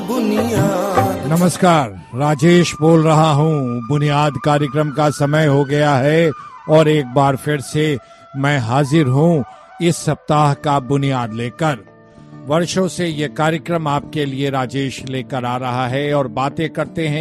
बुनियाद। नमस्कार, राजेश बोल रहा हूँ। बुनियाद कार्यक्रम का समय हो गया है और एक बार फिर से मैं हाजिर हूँ इस सप्ताह का बुनियाद लेकर। वर्षों से ये कार्यक्रम आपके लिए राजेश लेकर आ रहा है और बातें करते हैं